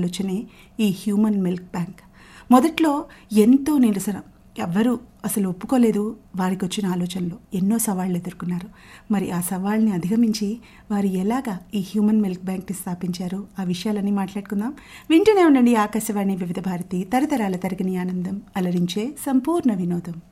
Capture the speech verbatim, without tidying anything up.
ఆలోచనే ఈ human milk bank. మొదట్లో ఎంతో నిరసన, ఎవ్వరూ అసలు ఒప్పుకోలేదు. వారికి వచ్చిన ఆలోచనలు ఎన్నో సవాళ్లు ఎదుర్కొన్నారు. మరి ఆ సవాళ్ళని అధిగమించి వారు ఎలాగా ఈ హ్యూమన్ మిల్క్ బ్యాంక్ని స్థాపించారో ఆ విషయాలన్నీ మాట్లాడుకుందాం. వింటూనే ఉండండి ఆకాశవాణి వివిధ భారతి, తరతరాల తరగని ఆనందం, అలరించే సంపూర్ణ వినోదం.